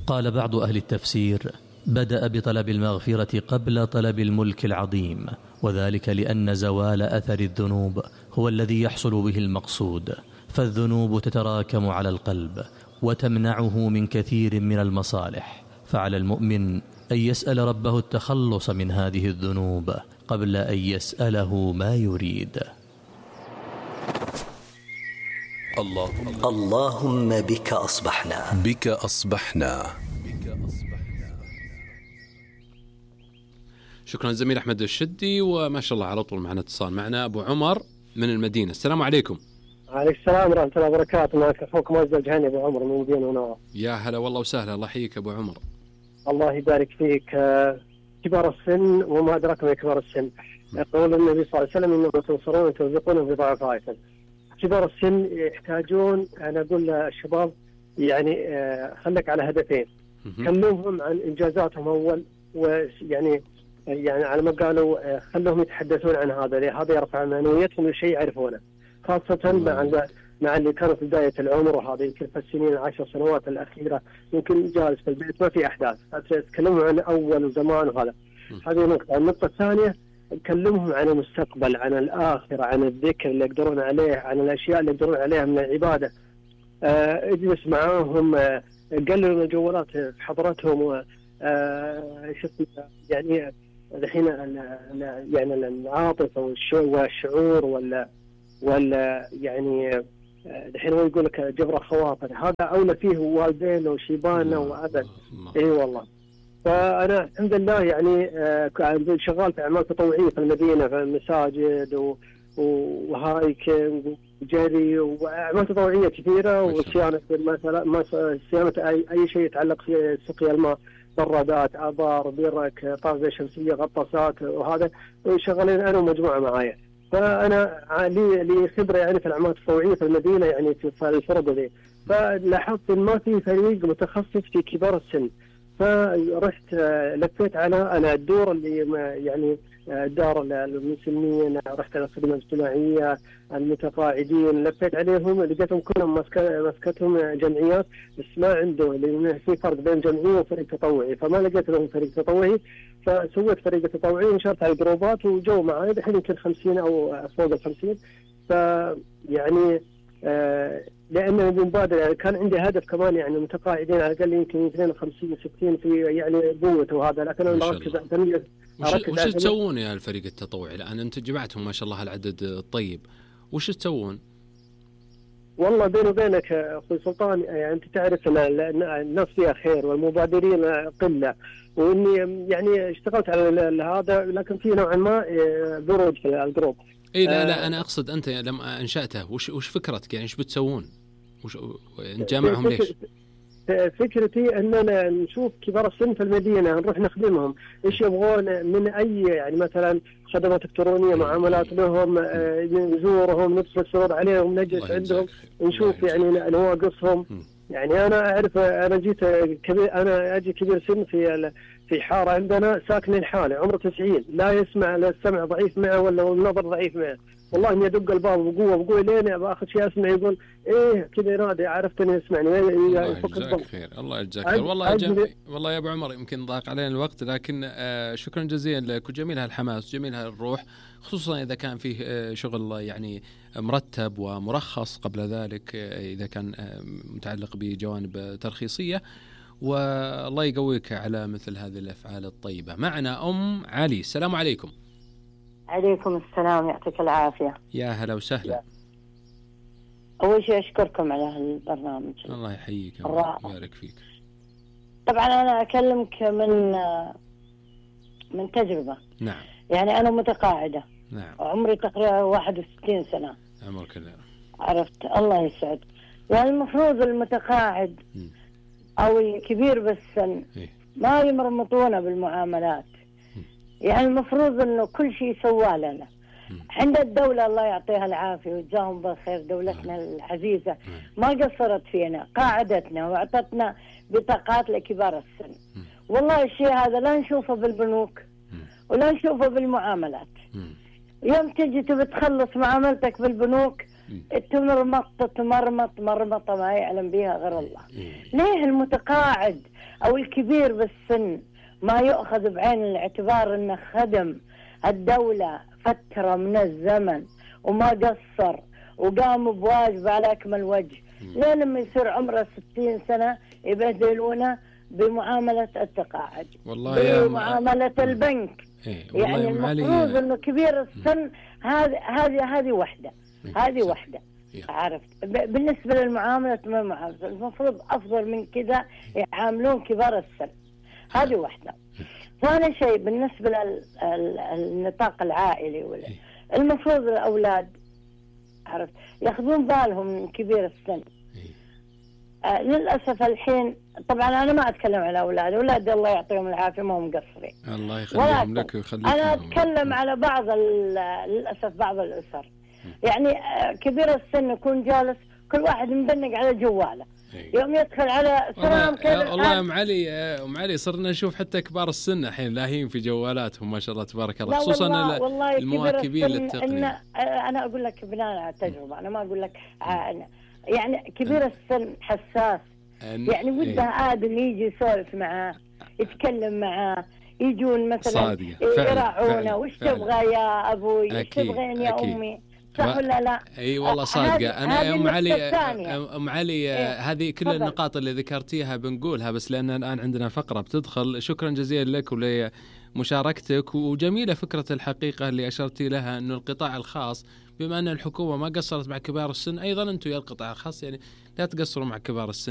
قال بعض أهل التفسير: بدأ بطلب المغفرة قبل طلب الملك العظيم، وذلك لأن زوال أثر الذنوب هو الذي يحصل به المقصود، فالذنوب تتراكم على القلب وتمنعه من كثير من المصالح، فعلى المؤمن أن يسأل ربه التخلص من هذه الذنوب قبل أن يسأله ما يريد. اللهم بك أصبحنا. شكرا زميل أحمد الشدي، وما شاء الله على طول معنا اتصال. معنا أبو عمر من المدينة. السلام عليكم. عليك السلام ورحمة الله وبركاته. معك أخوك موزع الجهني أبو عمر من المدينة ونواف. يا هلا والله وسهلا، الله يحييك أبو عمر. الله يبارك فيك. كبار السن وما أدراك ما كبار السن، يقول النبي صلى الله عليه وسلم: إنما تنصرون وترزقون بضعفائكم. كبار السن يحتاجون، أنا أقول للشباب يعني خلك على هدفين، كلمهم عن إنجازاتهم أول، ويعني على ما قالوا خلهم يتحدثون عن هذا يرفع معنويتهم لشيء يعرفونه، خاصة مع اللي كانوا في بداية العمر، وهذا يمكن في السنين 10 سنوات الأخيرة يمكن جالس في البيت ما في أحداث، تكلموا عن أول وزمان وهذا. هذه نقطة. النقطة الثانية، نكلمهم عن المستقبل، عن الآخرة، عن الذكر اللي يقدرون عليه، عن الأشياء اللي يقدرون عليها من العبادة. اجلس معاهم، قللوا من الجوالات في حضرتهم. يعني الحين يعني العاطفة والشعور ولا يعني الحين هو يقول لك جبر خواطر، هذا أولى فيه والدين وشيباننا وأبد. إيه والله. فأنا الحمد لله يعني شغال في أعمال تطوعية في المدينة، في المساجد وهايكنج وجري وأعمال تطوعية كثيرة، وصيانة مثلا صيانة أي شيء يتعلق في سقيا الماء، برادات، آبار، برك، طاقة شمسية، غطاسات، وهذا شغالين أنا ومجموعة معايا. فأنا لي خبرة يعني في الأعمال التطوعية في المدينة، يعني في الفرق ذي. فلاحظت إن ما في فريق متخصص في كبار السن، فرحت لفيت على أنا الدور اللي يعني دار المسنين، رحت على الخدمة الاجتماعية، المتقاعدين، لفيت عليهم، لقيتهم كلهم مسكتهم جمعيات، بس ما عنده، لأن في فرق بين جمعية وفريق تطوعي، فما لقيت لهم فريق تطوعي، فسويت فريق تطوعي ونشرت على الجروبات وجو معي الحين يمكن 50 أو فوق 50. فيعني لأن المبادرة يعني كان عندي هدف كمان، يعني متقاعدين على الأقل يمكن 52 60 في يعني قوة وهذا، لكن أنا أركز وش تسوون يا الفريق التطوعي الآن؟ أنت جمعتهم ما شاء الله العدد الطيب، وش تسوون؟ والله بيني وبينك أخوي سلطان، يعني أنت تعرف أن الناس فيها خير والمبادرين قلة، وإني يعني اشتغلت على هذا، لكن في نوعا ما بروج في الجروب. إيه لا أنا أقصد أنت لما أنشأته وش فكرتك، يعني إيش بتسوون؟ نجمعهم ليش؟ فكرتي أننا نشوف كبار السن في المدينة، نروح نخدمهم، إيش يبغون من أي يعني مثلا خدمات إلكترونية، معاملات لهم، نزورهم، نتصل سرور عليهم، نجلس عندهم، نشوف يعني نواقصهم. يعني أنا أعرف، أنا جيت كبير، أنا أجي كبير سن في حارة عندنا ساكن الحالة عمره 90، لا يسمع، لا السمع ضعيف معه ولا النظر ضعيف معه، والله إني أدق الباب بقوة لين بأخذ شيء أسمع، يقول إيه كذا ينادي، عرفتني يسمعني. الله يجزاك خير، الله يجزاك خير. والله يا أبو عمر يمكن ضاق علينا الوقت، لكن شكرا جزيلا لك، وجميل هالحماس وجميل هالروح، خصوصا إذا كان فيه شغل يعني مرتب ومرخص قبل ذلك، إذا كان متعلق بجوانب ترخيصية، والله يقويك على مثل هذه الأفعال الطيبة. معنا أم علي. السلام عليكم. عليكم السلام، يعطيك العافية. يا هلا وسهلا. أول شيء أشكركم على هالبرنامج. الله يحييك ويبارك فيك. طبعا أنا أكلمك من تجربة. نعم. يعني أنا متقاعدة. نعم. عمري تقريبا 61 سنة. عمرك الله. عرفت، الله يسعد. يعني المفروض المتقاعد أو الكبير بالسن ما يمرمطونه بالمعاملات. يعني المفروض إنه كل شيء سواه لنا. عند الدولة الله يعطيها العافية وجزاهم بالخير، دولتنا العزيزة ما قصرت فينا، قاعدتنا وأعطتنا بطاقات لكبار السن. والله الشيء هذا لا نشوفه بالبنوك ولا نشوفه بالمعاملات. يوم تجي تبي تخلص معاملتك بالبنوك تمرمط مرمطة ما يعلم بها غير الله. ليه المتقاعد أو الكبير بالسن ما يؤخذ بعين الاعتبار أنه خدم الدولة فترة من الزمن وما قصر وقام بواجب على أكمل وجه؟ ليه لما يصير عمره 60 سنة يبهدلونه بمعاملة التقاعد، بمعاملة البنك؟ يعني المفروض أنه كبير السن هذه وحدة، هذه وحدة. عرفت؟ بالنسبة للمعاملة ما معاملة، المفروض أفضل من كذا يعاملون كبار السن. هذه واحدة. ثاني شيء بالنسبة للنطاق العائلي، المفروض الأولاد عرفت ياخذون بالهم من كبير السن. للأسف الحين طبعا أنا ما أتكلم على أولادي الله يعطيهم العافية ما هم مقصرين، الله يخليهم لك ويخليهم. أنا أتكلم على للأسف بعض الأسر، يعني كبير السن يكون جالس كل واحد مبنق على جواله، يوم يدخل على سلام كذا. والله يا أم علي صرنا نشوف حتى كبار السن الحين لاهين في جوالاتهم ما شاء الله تبارك الله، خصوصا المواكبين للتقنية. أنا أقول لك بناء على التجربة، أنا ما أقول لك يعني كبير السن حساس، يعني وده آدم يجي يسولف معاه يتكلم معاه، يجون مثلا يراعونه وش تبغى يا أبوي وش تبغين يا أمي، صح ولا لا؟ اي والله صادقه. انا يا ام علي هذه كل النقاط اللي ذكرتيها بنقولها، بس لان الان عندنا فقره بتدخل. شكرا جزيلا لك ولمشاركتك، وجميله فكره الحقيقه اللي اشرتي لها انه القطاع الخاص بما ان الحكومه ما قصرت مع كبار السن، ايضا انتم يا القطاع الخاص يعني لا تقصروا مع كبار السن.